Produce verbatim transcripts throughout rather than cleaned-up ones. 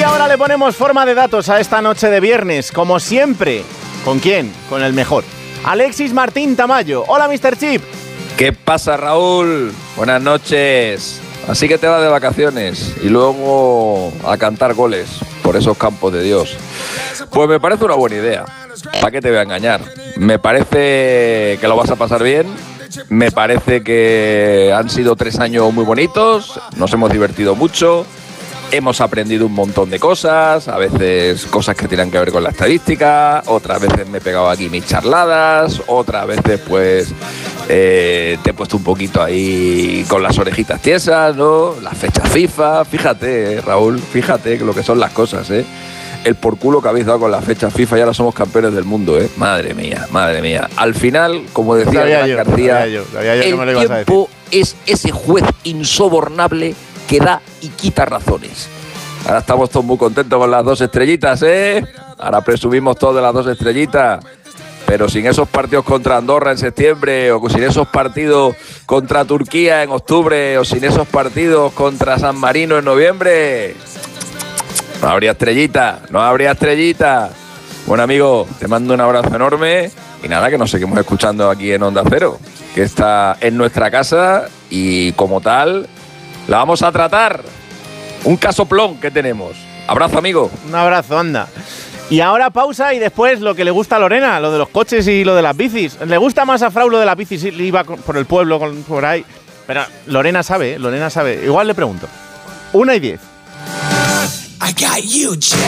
ahora le ponemos forma de datos a esta noche de viernes, como siempre. ¿Con quién? Con el mejor. Alexis Martín Tamayo. Hola, mister Chip. ¿Qué pasa, Raúl? Buenas noches. Así que te vas de vacaciones y luego a cantar goles por esos campos de Dios. Pues me parece una buena idea. ¿Para qué te voy a engañar? Me parece que lo vas a pasar bien. Me parece que han sido tres años muy bonitos. Nos hemos divertido mucho. Hemos aprendido un montón de cosas, a veces cosas que tienen que ver con la estadística, otras veces me he pegado aquí mis charladas, otras veces pues eh, te he puesto un poquito ahí con las orejitas tiesas, ¿no? Las fechas FIFA, fíjate, eh, Raúl, fíjate lo que son las cosas, ¿eh? El por culo que habéis dado con las fechas FIFA y ahora somos campeones del mundo, ¿eh? Madre mía, madre mía. Al final, como decía Hernán García, yo, yo, yo el tiempo es ese juez insobornable que da y quita razones. Ahora estamos todos muy contentos con las dos estrellitas, ¿eh? Ahora presumimos todos de las dos estrellitas. Pero sin esos partidos contra Andorra en septiembre, o sin esos partidos contra Turquía en octubre, o sin esos partidos contra San Marino en noviembre, no habría estrellita, no habría estrellita. Bueno, amigo, te mando un abrazo enorme y nada, que nos seguimos escuchando aquí en Onda Cero, que está en nuestra casa y como tal la vamos a tratar. Un casoplón que tenemos. Abrazo, amigo. Un abrazo, anda. Y ahora pausa y después lo que le gusta a Lorena, lo de los coches y lo de las bicis. Le gusta más a Frau lo de las bicis, iba por el pueblo, por ahí. Pero Lorena sabe, ¿eh? Lorena sabe. Igual le pregunto. Una y diez. I got you, Chip.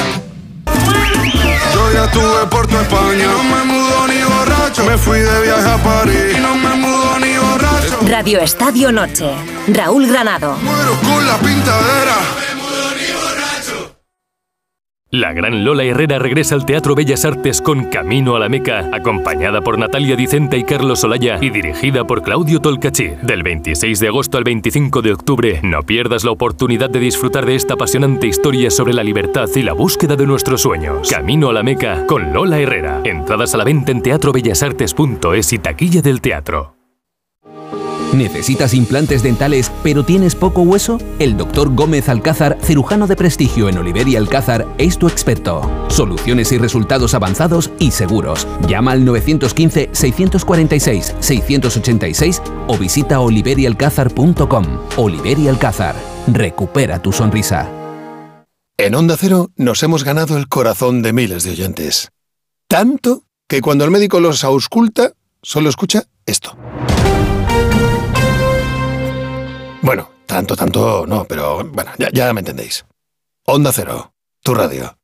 Yo ya estuve por tu España, no me mudo ni borracho. Me fui de viaje a París y no me mudo ni borracho. Radio Estadio Noche. Raúl Granado. Muero con la pintadera. La gran Lola Herrera regresa al Teatro Bellas Artes con Camino a la Meca, acompañada por Natalia Dicenta y Carlos Olaya y dirigida por Claudio Tolcachir. Del veintiséis de agosto al veinticinco de octubre, no pierdas la oportunidad de disfrutar de esta apasionante historia sobre la libertad y la búsqueda de nuestros sueños. Camino a la Meca con Lola Herrera. Entradas a la venta en teatro bellas artes punto es y taquilla del teatro. ¿Necesitas implantes dentales pero tienes poco hueso? El doctor Gómez Alcázar, cirujano de prestigio en Oliver y Alcázar, es tu experto. Soluciones y resultados avanzados y seguros. Llama al nueve uno cinco, seis cuatro seis, seis ocho seis o visita oliver y alcázar punto com. Oliver y Alcázar. Recupera tu sonrisa. En Onda Cero nos hemos ganado el corazón de miles de oyentes. Tanto que cuando el médico los ausculta, solo escucha esto. Bueno, tanto, tanto no, pero bueno, ya, ya me entendéis. Onda Cero, tu radio.